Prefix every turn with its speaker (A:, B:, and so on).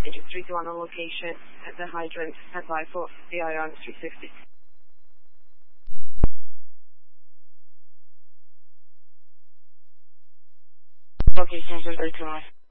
A: Engine 321 on location at the hydrant. Stand by for the IR 350.
B: Location 321.